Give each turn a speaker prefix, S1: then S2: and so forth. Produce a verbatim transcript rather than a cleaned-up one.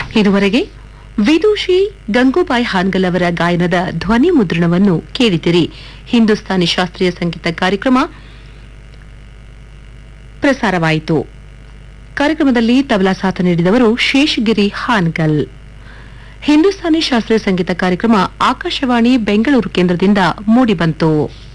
S1: ಇದುವರೆಗೆ ವಿದೂಷಿ ಗಂಗೂಬಾಯಿ ಹಾನ್ಗಲ್ ಅವರ ಗಾಯನದ ಧ್ವನಿ ಮುದ್ರಣವನ್ನು ಕೇಳಿದಿರಿ. ಹಿಂದೂಸ್ತಾನಿ ಶಾಸ್ತ್ರೀಯ ಸಂಗೀತ ಕಾರ್ಯಕ್ರಮ ಪ್ರಸಾರವಾಯಿತು. ಕಾರ್ಯಕ್ರಮದಲ್ಲಿ ತಬಲಾ ಸಾಥ ನೀಡಿದವರು ಶೇಷಗಿರಿ ಹಾನ್ಗಲ್. ಹಿಂದೂಸ್ತಾನಿ ಶಾಸ್ತ್ರೀಯ ಸಂಗೀತ ಕಾರ್ಯಕ್ರಮ ಆಕಾಶವಾಣಿ ಬೆಂಗಳೂರು ಕೇಂದ್ರದಿಂದ ಮೂಡಿಬಂತು.